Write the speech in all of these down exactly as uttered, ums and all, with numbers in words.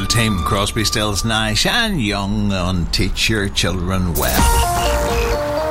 team, Crosby, Stills, Nash and Young on Teach Your Children Well.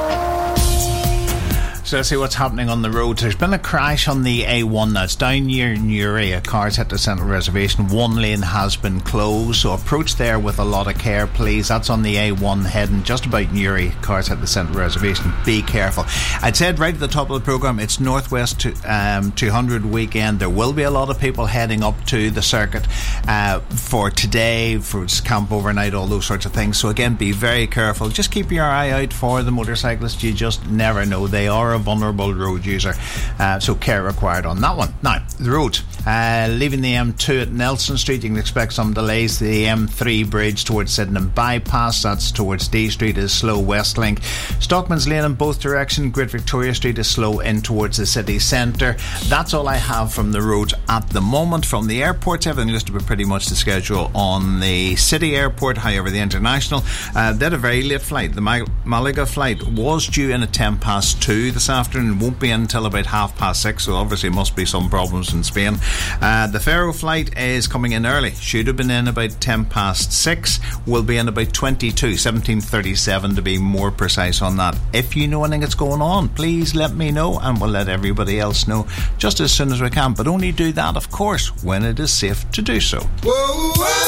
So let's see what's happening on the road. There's been a crash on the A one now. It's down near Newry. A car's hit the Central Reservation. One lane has been closed, so approach there with a lot of care, please. That's on the A one heading just about Newry. Cars hit the Central Reservation. Be careful. I'd said right at the top of the programme, it's Northwest to, um, two hundred weekend. There will be a lot of people heading up to the circuit uh, for today, for camp overnight, all those sorts of things. So again, be very careful. Just keep your eye out for the motorcyclists. You just never know. They are a vulnerable road user, uh, so care required on that one. Now, the roads, uh, leaving the M two at Nelson Street, you can expect some delays. The M three bridge towards Sydenham Bypass, that's towards D Street, is slow west link. Stockman's Lane in both directions. Great Victoria Street is slow in towards the city centre. That's all I have from the roads at the moment. From the airports, everything looks to be pretty much the schedule on the city airport. However, the international, uh, they had a very late flight. The Mal- Malaga flight was due in at ten past two this afternoon, won't be in until about half past six, so obviously must be some problems in Spain. Uh, the Faro flight is coming in early, should have been in about ten past six, will be in about twenty-two, seventeen thirty-seven to be more precise on that. If you know anything that's going on, please let me know and we'll let everybody else know just as soon as we can, but only do that, of course, when it is safe to do so. Whoa, whoa.